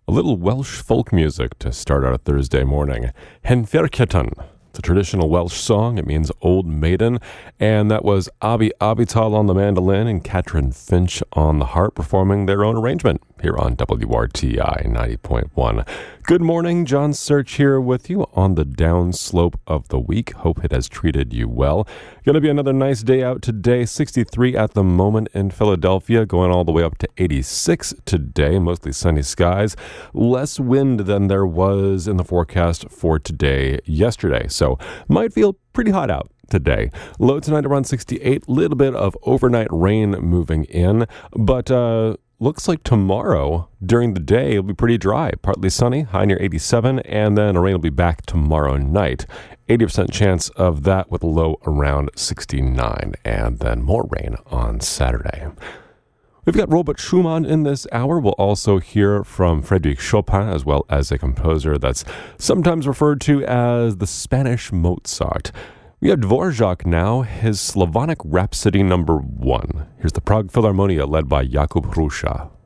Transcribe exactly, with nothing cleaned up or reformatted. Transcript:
A little Welsh folk music to start our Thursday morning. Hen Fercetan. It's a traditional Welsh song. It means old maiden. And that was Abi Abital on the mandolin and Catherine Finch on the harp performing their own arrangement here on W R T I ninety point one. Good morning, John Search here with you on the downslope of the week. Hope it has treated you well. Going to be another nice day out today. sixty-three at the moment in Philadelphia, going all the way up to eighty-six today. Mostly sunny skies. Less wind than there was in the forecast for today yesterday. So might feel pretty hot out today. Low tonight around sixty-eight. Little bit of overnight rain moving in. But uh, looks like tomorrow during the day it'll be pretty dry. Partly sunny, high near eighty-seven. And then the rain will be back tomorrow night. eighty percent chance of that with a low around sixty-nine. And then more rain on Saturday. We've got Robert Schumann in this hour. We'll also hear from Frédéric Chopin, as well as a composer that's sometimes referred to as the Spanish Mozart. We have Dvorak now, his Slavonic Rhapsody number one. Here's the Prague Philharmonia led by Jakub Hrusa.